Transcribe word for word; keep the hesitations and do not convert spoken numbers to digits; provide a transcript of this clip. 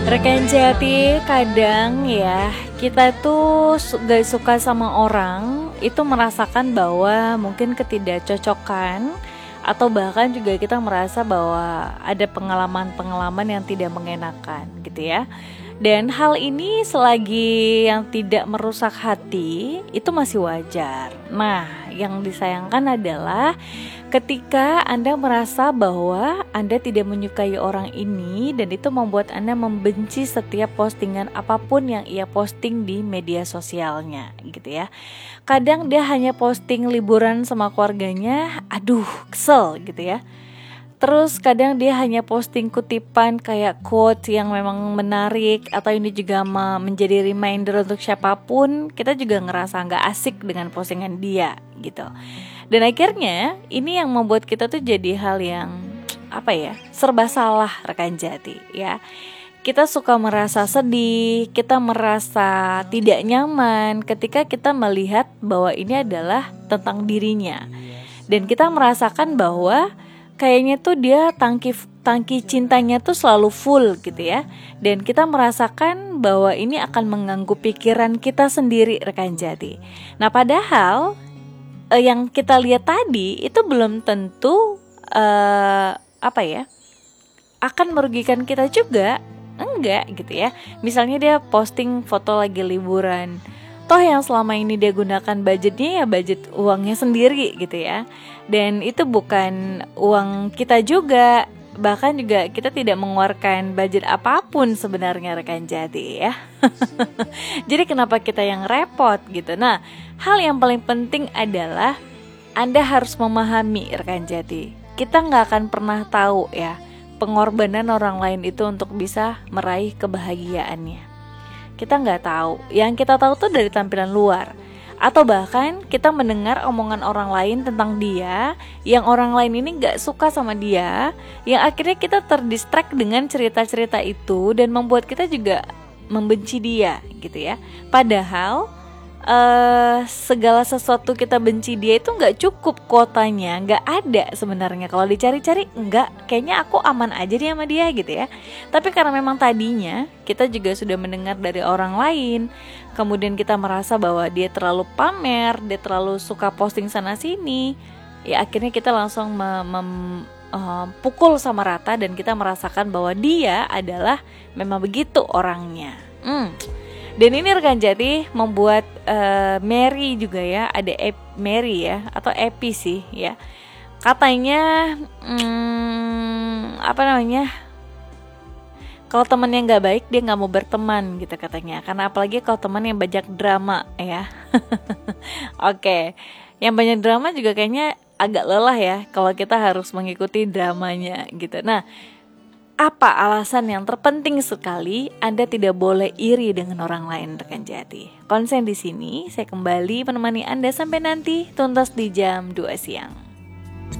Rekan jati, kadang ya kita tuh su- gak suka sama orang itu merasakan bahwa mungkin ketidakcocokan atau bahkan juga kita merasa bahwa ada pengalaman-pengalaman yang tidak mengenakan gitu ya. Dan hal ini selagi yang tidak merusak hati itu masih wajar. Nah, yang disayangkan adalah ketika Anda merasa bahwa Anda tidak menyukai orang ini dan itu membuat Anda membenci setiap postingan apapun yang ia posting di media sosialnya gitu ya. Kadang dia hanya posting liburan sama keluarganya, aduh kesel gitu ya. Terus kadang dia hanya posting kutipan kayak quote yang memang menarik, atau ini juga ma- menjadi reminder untuk siapapun, kita juga ngerasa gak asik dengan postingan dia gitu. Dan akhirnya ini yang membuat kita tuh jadi hal yang apa ya, serba salah rekan jati ya. Kita suka merasa sedih, kita merasa tidak nyaman ketika kita melihat bahwa ini adalah tentang dirinya. Dan kita merasakan bahwa kayaknya tuh dia tangki tangki cintanya tuh selalu full gitu ya. Dan kita merasakan bahwa ini akan mengganggu pikiran kita sendiri rekan jati. Nah padahal eh, yang kita lihat tadi itu belum tentu eh, apa ya, akan merugikan kita juga. Enggak gitu ya. Misalnya dia posting foto lagi liburan, toh yang selama ini dia gunakan budgetnya ya budget uangnya sendiri gitu ya. Dan itu bukan uang kita juga. Bahkan juga kita tidak mengeluarkan budget apapun sebenarnya rekan jati ya. Jadi kenapa kita yang repot gitu. Nah, hal yang paling penting adalah Anda harus memahami rekan jati, kita gak akan pernah tahu ya pengorbanan orang lain itu untuk bisa meraih kebahagiaannya. Kita nggak tahu. Yang kita tahu tuh dari tampilan luar, atau bahkan kita mendengar omongan orang lain tentang dia, yang orang lain ini nggak suka sama dia, yang akhirnya kita terdistract dengan cerita-cerita itu dan membuat kita juga membenci dia, gitu ya. Padahal Uh, segala sesuatu kita benci dia itu nggak cukup kuotanya, nggak ada sebenarnya. Kalau dicari-cari nggak, kayaknya aku aman aja dia sama dia gitu ya. Tapi karena memang tadinya kita juga sudah mendengar dari orang lain, kemudian kita merasa bahwa dia terlalu pamer, dia terlalu suka posting sana sini, ya akhirnya kita langsung mem- mem- uh, pukul sama rata dan kita merasakan bahwa dia adalah memang begitu orangnya. Hmm. Dan ini rekan jati membuat uh, Mary juga ya, ada Ep- Mary ya, atau Epi sih ya. Katanya hmm, apa namanya? Kalau temannya nggak baik dia nggak mau berteman gitu katanya. Karena apalagi kalau teman yang banyak drama ya. Oke, yang banyak drama juga kayaknya agak lelah ya kalau kita harus mengikuti dramanya gitu. Nah, apa alasan yang terpenting sekali Anda tidak boleh iri dengan orang lain rekan jati? Konsen di sini, saya kembali menemani Anda sampai nanti tuntas di jam dua siang.